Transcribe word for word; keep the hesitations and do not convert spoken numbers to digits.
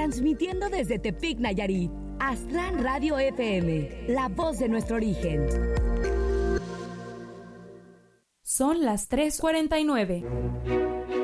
Transmitiendo desde Tepic, Nayarit, Aztlán Radio F M, la voz de nuestro origen. Son las tres cuarenta y nueve.